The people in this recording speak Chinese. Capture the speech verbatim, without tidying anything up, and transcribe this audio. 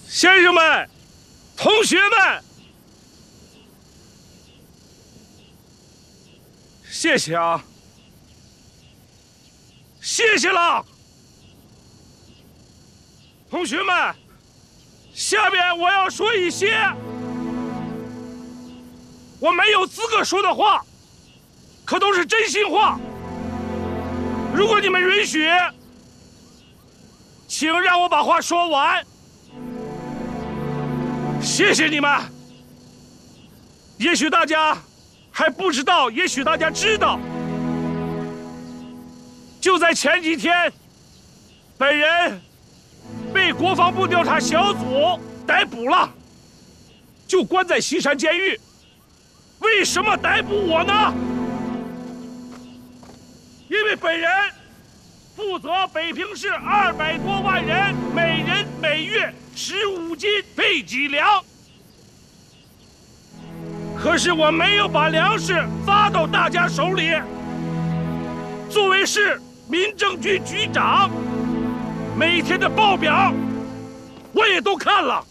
先生们、同学们，谢谢啊，谢谢了。同学们，下面我要说一些我没有资格说的话，可都是真心话。如果你们允许，请让我把话说完。谢谢你们。也许大家还不知道，也许大家知道，就在前几天，本人被国防部调查小组逮捕了，就关在西山监狱。为什么逮捕我呢？因为本人负责北平市二百多万人每人每月十五斤配给粮，可是我没有把粮食发到大家手里。作为市民政局局长，每天的报表我也都看了，